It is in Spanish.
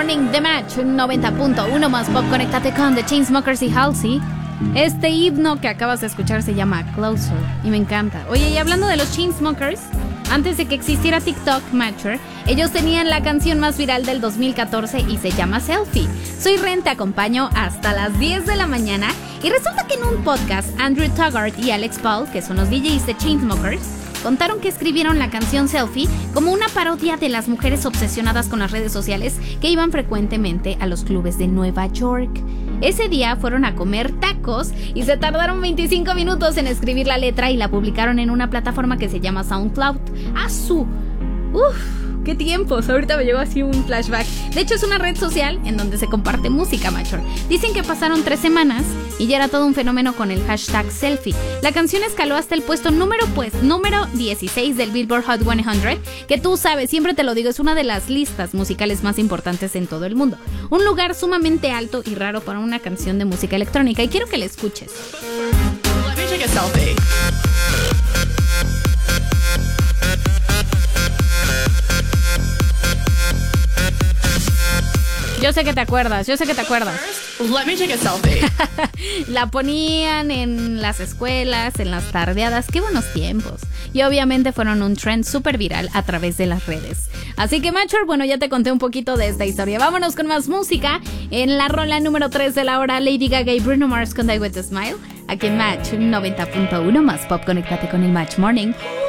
Morning The Match 90.1 más pop. Conéctate con The Chainsmokers y Halsey. Este himno que acabas de escuchar se llama Closer y me encanta. Oye, y hablando de los Chainsmokers, antes de que existiera TikTok, Matcher, ellos tenían la canción más viral del 2014 y se llama Selfie. Soy Ren, te acompaño hasta las 10 de la mañana y resulta que en un podcast Andrew Taggart y Alex Paul, que son los DJs de Chainsmokers, contaron que escribieron la canción Selfie como una parodia de las mujeres obsesionadas con las redes sociales que iban frecuentemente a los clubes de Nueva York. Ese día fueron a comer tacos y se tardaron 25 minutos en escribir la letra y la publicaron en una plataforma que se llama SoundCloud. ¡Qué tiempos! Ahorita me llegó así un flashback. De hecho, es una red social en donde se comparte música, macho. Dicen que pasaron 3 semanas y ya era todo un fenómeno con el hashtag selfie. La canción escaló hasta el puesto número 16 del Billboard Hot 100, que tú sabes, siempre te lo digo, es una de las listas musicales más importantes en todo el mundo. Un lugar sumamente alto y raro para una canción de música electrónica, y quiero que la escuches. Let me take a selfie. Yo sé que te acuerdas. Let me take a selfie. La ponían en las escuelas, en las tardeadas. ¡Qué buenos tiempos! Y obviamente fueron un trend súper viral a través de las redes. Así que, Matcher, bueno, ya te conté un poquito de esta historia. Vámonos con más música. En la rola número 3 de la hora, Lady Gaga y Bruno Mars con Die With A Smile. Aquí en Match 90.1 más pop. Conéctate con el Match Morning.